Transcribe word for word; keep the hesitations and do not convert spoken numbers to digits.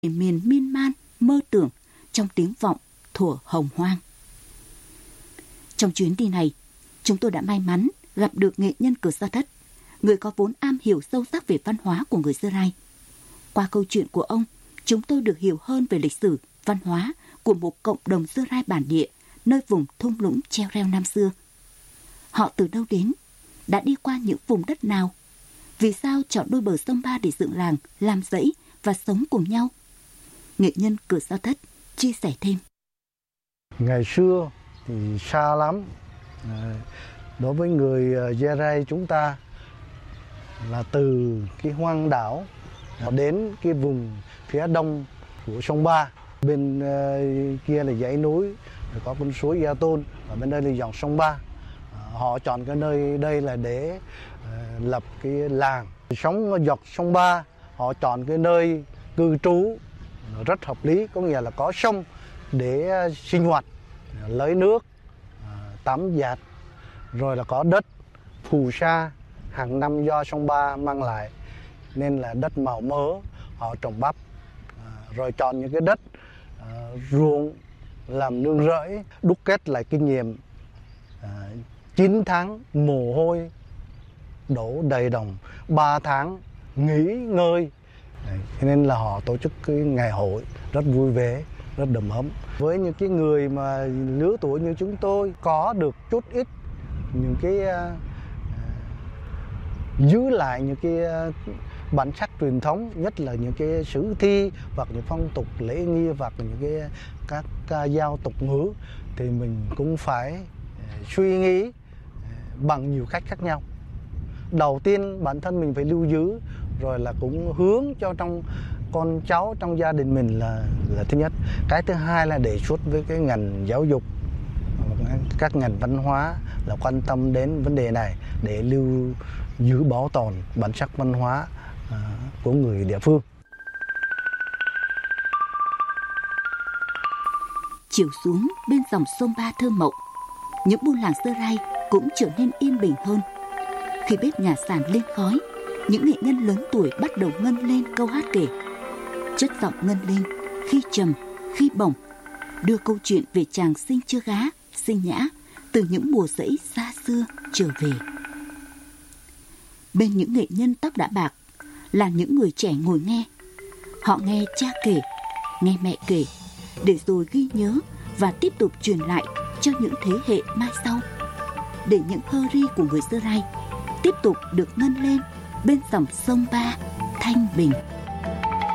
miền miên man mơ tưởng trong tiếng vọng thuở hồng hoang. Trong chuyến đi này, chúng tôi đã may mắn gặp được nghệ nhân Cờ Sa Thất, người có vốn am hiểu sâu sắc về văn hóa của người Dơ Rai. Qua câu chuyện của ông, chúng tôi được hiểu hơn về lịch sử, văn hóa của một cộng đồng Dơ Rai bản địa nơi vùng thung lũng treo reo năm xưa. Họ từ đâu đến? Đã đi qua những vùng đất nào? Vì sao chọn đôi bờ sông Ba để dựng làng, làm dãy và sống cùng nhau? Nghệ nhân Cờ Sa Thất chia sẻ thêm. Ngày xưa thì xa lắm. Đối với người Dơ Rai chúng ta là từ cái hoang đảo đến cái vùng phía đông của sông Ba. Bên kia là dãy núi, có con suối Gia Tôn, và bên đây là dòng sông Ba. Họ chọn cái nơi đây là để lập cái làng. Sống dọc sông Ba, họ chọn cái nơi cư trú rất hợp lý, có nghĩa là có sông để sinh hoạt, lấy nước, tắm giặt, rồi là có đất phù sa hàng năm do sông Ba mang lại, nên là đất màu mỡ, họ trồng bắp, rồi chọn những cái đất ruộng làm nương rẫy, đúc kết lại kinh nghiệm chín tháng mồ hôi đổ đầy đồng, ba tháng nghỉ ngơi. Nên là họ tổ chức cái ngày hội rất vui vẻ, rất đầm ấm. Với những cái người mà lứa tuổi như chúng tôi có được chút ít những cái uh, giữ lại những cái uh, bản sắc truyền thống, nhất là những cái sử thi hoặc những phong tục lễ nghi hoặc những cái các uh, giao tục ngữ, thì mình cũng phải uh, suy nghĩ uh, bằng nhiều cách khác nhau. Đầu tiên bản thân mình phải lưu giữ, rồi là cũng hướng cho trong con cháu trong gia đình mình là là thứ nhất. Cái thứ hai là đề xuất với cái ngành giáo dục, các ngành văn hóa là quan tâm đến vấn đề này để lưu giữ bảo tồn bản sắc văn hóa uh, của người địa phương. Chiều xuống bên dòng sông Ba thơ mộng, những buôn làng Dơ Rai cũng trở nên yên bình hơn. Khi bếp nhà sàn lên khói, những nghệ nhân lớn tuổi bắt đầu ngân lên câu hát kể. Chất giọng ngân lên, khi trầm, khi bổng, đưa câu chuyện về chàng sinh chưa gá, sinh nhã, từ những mùa rẫy xa xưa trở về. Bên những nghệ nhân tóc đã bạc là những người trẻ ngồi nghe. Họ nghe cha kể, nghe mẹ kể, để rồi ghi nhớ và tiếp tục truyền lại cho những thế hệ mai sau, để những hơ ri của người Dơ Rai tiếp tục được ngân lên bên dòng sông Ba thanh bình.